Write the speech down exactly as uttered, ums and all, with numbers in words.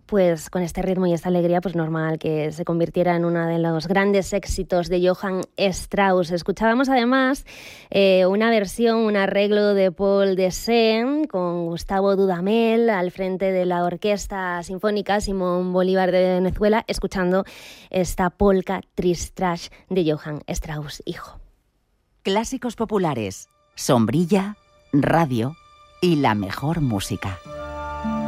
pues con este ritmo y esta alegría, pues normal que se convirtiera en uno de los grandes éxitos de Johann Strauss. Escuchábamos además eh, una versión, un arreglo de Paul Dessén con Gustavo Dudamel al frente de la Orquesta Sinfónica Simón Bolívar de Venezuela, escuchando esta polka Tristram de Johann Strauss, hijo. Clásicos populares, sombrilla, radio y la mejor música.